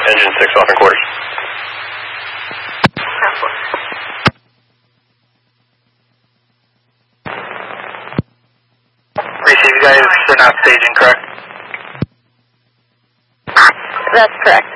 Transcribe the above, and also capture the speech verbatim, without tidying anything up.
Engine six off in quarters. Receive, you guys are not staging, correct? That's correct.